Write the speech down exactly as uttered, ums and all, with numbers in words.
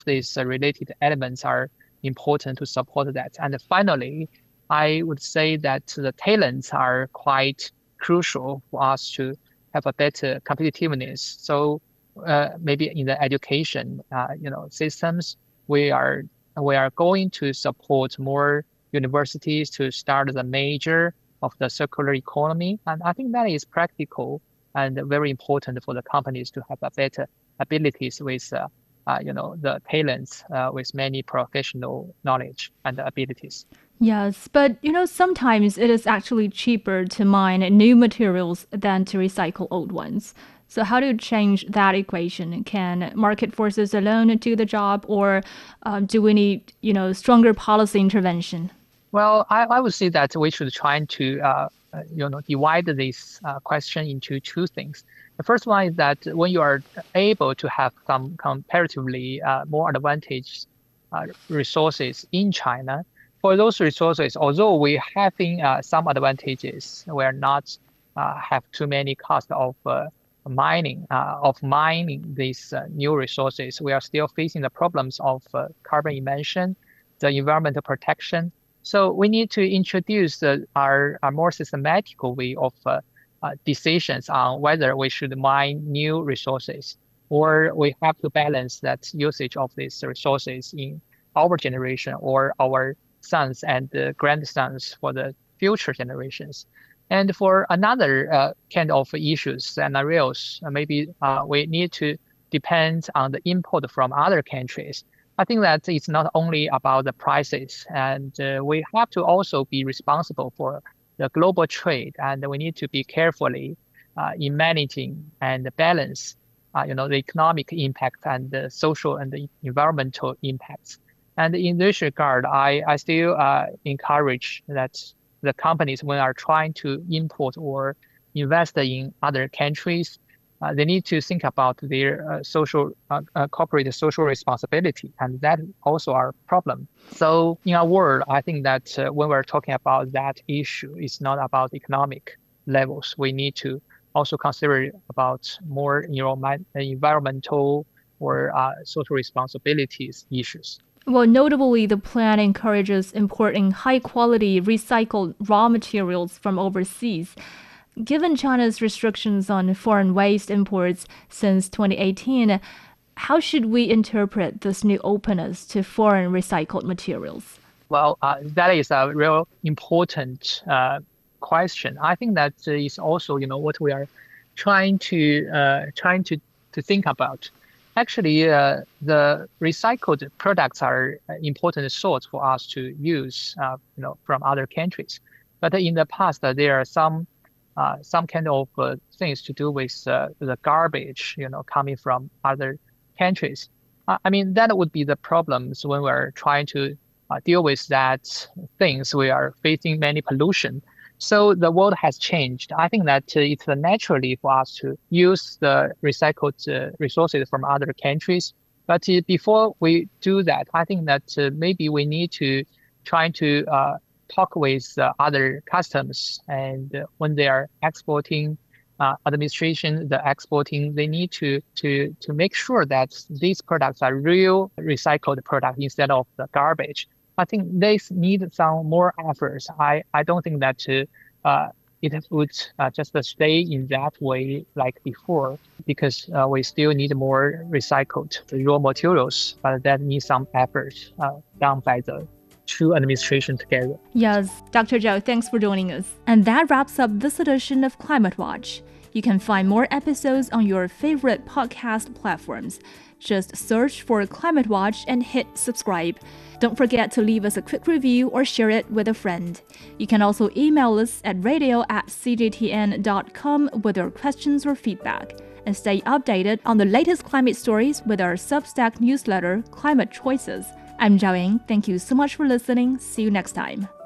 these uh, related elements are important to support that. And finally, I would say that the talents are quite crucial for us to have a better competitiveness. So uh, maybe in the education, uh, you know, systems, we are we are going to support more universities to start the major of the circular economy, and I think that is practical and very important for the companies to have a better abilities with, uh, uh, you know, the talents uh, with many professional knowledge and abilities. Yes, but you know, sometimes it is actually cheaper to mine new materials than to recycle old ones. So, how do you change that equation? Can market forces alone do the job, or um, do we need, you know, stronger policy intervention? Well, I, I would say that we should try to uh, uh, you know divide this uh, question into two things. The first one is that when you are able to have some comparatively uh, more advantage uh, resources in China, for those resources, although we having uh, some advantages, we are not uh, have too many cost of uh, mining uh, of mining these uh, new resources. We are still facing the problems of uh, carbon emission, the environmental protection. So we need to introduce the, our, our more systematic way of uh, uh, decisions on whether we should mine new resources or we have to balance that usage of these resources in our generation or our sons and uh, grandsons for the future generations. And for another uh, kind of issues, scenarios, uh, maybe uh, we need to depend on the import from other countries. I think that it's not only about the prices, and uh, we have to also be responsible for the global trade, and we need to be carefully uh, in managing and balance, uh, you know, the economic impact and the social and the environmental impacts. And in this regard, I, I still uh, encourage that the companies, when are trying to import or invest in other countries, uh, they need to think about their uh, social, uh, uh, corporate social responsibility, and that also our problem. So in our world, I think that uh, when we're talking about that issue, it's not about economic levels. We need to also consider about more, you know, environmental or uh, social responsibilities issues. Well, notably, the plan encourages importing high quality recycled raw materials from overseas. Given China's restrictions on foreign waste imports since twenty eighteen, how should we interpret this new openness to foreign recycled materials? Well, uh, that is a real important uh, question. I think that is also, you know, what we are trying to uh, trying to to think about. Actually, uh, the recycled products are an important source for us to use, uh, you know, from other countries. But in the past, uh, there are some uh, some kind of uh, things to do with uh, the garbage, you know, coming from other countries. I I mean, that would be the problems when we're trying to uh, deal with that things. We are facing many pollution. So the world has changed. I think that uh, it's uh, naturally for us to use the recycled uh, resources from other countries. But uh, before we do that, I think that uh, maybe we need to try to uh, talk with uh, other customs, and uh, when they are exporting, uh, administration, the exporting, they need to to to make sure that these products are real recycled products instead of the garbage. I think they need some more efforts. I, I don't think that uh, uh, it would uh, just stay in that way like before, because uh, we still need more recycled raw materials, but that needs some effort uh, done by the two administration together. Yes, Doctor Zhao, thanks for joining us. And that wraps up this edition of Climate Watch. You can find more episodes on your favorite podcast platforms. Just search for Climate Watch and hit subscribe. Don't forget to leave us a quick review or share it with a friend. You can also email us at radio at c j t n dot com with your questions or feedback. And stay updated on the latest climate stories with our Substack newsletter, Climate Choices. I'm Zhao Ying. Thank you so much for listening. See you next time.